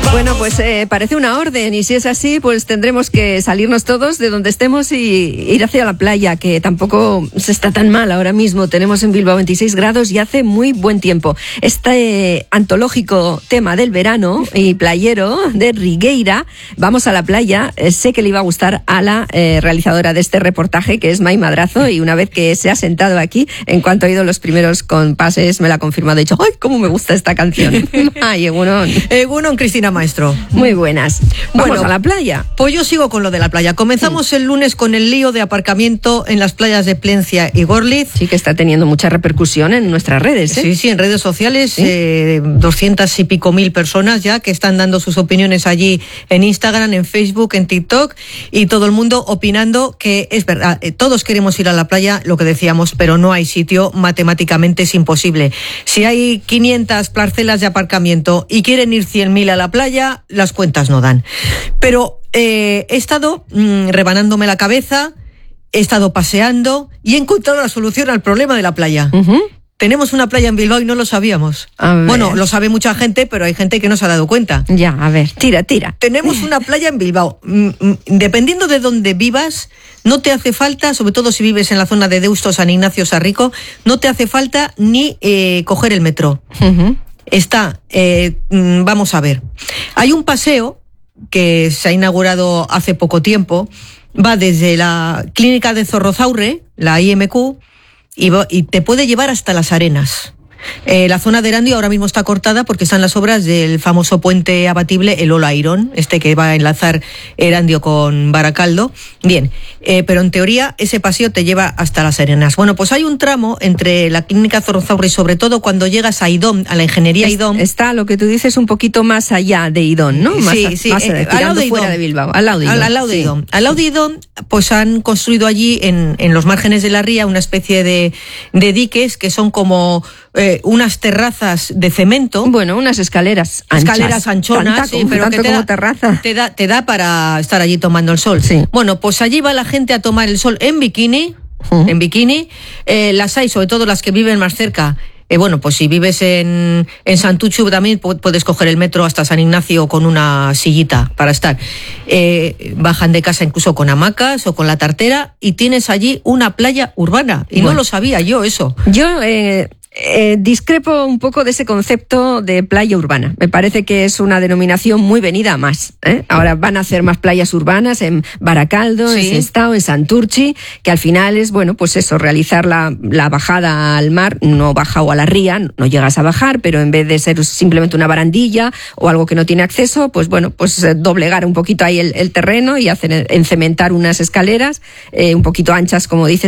Bueno, pues parece una orden, y si es así, pues tendremos que salirnos todos de donde estemos y ir hacia la playa, que tampoco se está tan mal ahora mismo. Tenemos en Bilbao 26 grados y hace muy buen tiempo. Este antológico tema del verano y playero de Rigueira, vamos a la playa. Sé que le iba a gustar a la realizadora de este reportaje, que es Mai Madrazo, y una vez que se ha sentado aquí, en cuanto ha oído los primeros compases, me la ha confirmado. Ha dicho, ¡ay, cómo me gusta esta canción! ¡Ay, Egunon, Cristina Maestro. Muy buenas. Vamos a la playa. Pues yo sigo con lo de la playa. Comenzamos el lunes con el lío de aparcamiento en las playas de Plencia y Gorliz. Sí, que está teniendo mucha repercusión en nuestras redes, ¿eh? Sí, en redes sociales, 200 y pico mil personas ya que están dando sus opiniones allí en Instagram, en Facebook, en TikTok, y todo el mundo opinando que es verdad, todos queremos ir a la playa, lo que decíamos, pero no hay sitio, matemáticamente es imposible. Si hay 500 parcelas de aparcamiento y quieren ir 100.000 a la playa, las cuentas no dan. Pero he estado rebanándome la cabeza, he estado paseando y he encontrado la solución al problema de la playa. Tenemos una playa en Bilbao y no lo sabíamos. Bueno, lo sabe mucha gente, pero hay gente que no se ha dado cuenta. Ya, a ver, tira. Tenemos una playa en Bilbao. Dependiendo de dónde vivas, no te hace falta, sobre todo si vives en la zona de Deusto, San Ignacio, Sarrico, no te hace falta ni coger el metro. Está, vamos a ver, hay un paseo que se ha inaugurado hace poco tiempo, va desde la clínica de Zorrozaurre, la IMQ, y te puede llevar hasta Las Arenas. La zona de Erandio ahora mismo está cortada porque están las obras del famoso puente abatible, el Olairón, que va a enlazar Erandio con Baracaldo. Bien, pero en teoría ese paseo te lleva hasta Las Arenas. Bueno, pues hay un tramo entre la clínica Zorrozaurre y sobre todo cuando llegas a Idom, a la ingeniería Idom. Está lo que tú dices un poquito más allá de Idom, ¿no? Sí, al lado de Idom. Fuera de Bilbao, al lado de Idom. Al lado de Idom. Al lado de Idom, pues han construido allí en los márgenes de la ría una especie de diques que son como unas terrazas de cemento. Bueno, unas escaleras anchas. Escaleras anchonas, pero que como terraza. Te da para estar allí tomando el sol. Sí. Bueno, pues allí va la gente a tomar el sol en bikini. Las hay, sobre todo las que viven más cerca. Bueno, pues si vives en Santuchu también puedes coger el metro hasta San Ignacio con una sillita para estar. Bajan de casa incluso con hamacas o con la tartera y tienes allí una playa urbana. Y bueno, no lo sabía yo eso. Yo discrepo un poco de ese concepto de playa urbana. Me parece que es una denominación muy venida a más. Ahora van a hacer más playas urbanas en Baracaldo, en Sestao, en Santurchi, que al final es, bueno, pues eso, realizar la bajada al mar, no bajado a la ría, no llegas a bajar, pero en vez de ser simplemente una barandilla o algo que no tiene acceso, pues bueno, pues doblegar un poquito ahí el terreno y hacer encementar unas escaleras un poquito anchas, como dices,